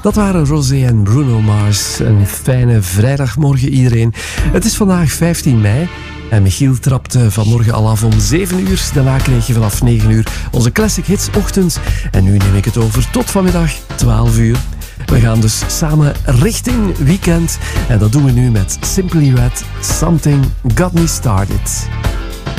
Dat waren Rosé en Bruno Mars. Een fijne vrijdagmorgen iedereen. Het is vandaag 15 mei. En Michiel trapte vanmorgen al af om 7 uur. Daarna kreeg je vanaf 9 uur onze Classic Hits ochtend. En nu neem ik het over tot vanmiddag 12 uur. We gaan dus samen richting weekend. En dat doen we nu met Simply Red, Something Got Me Started.